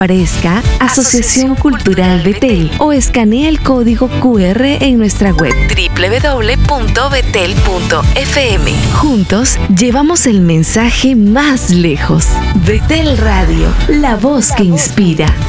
Aparezca Asociación Cultural Betel o escanea el código QR en nuestra web www.betel.fm. Juntos llevamos el mensaje más lejos. Betel Radio, la voz que inspira.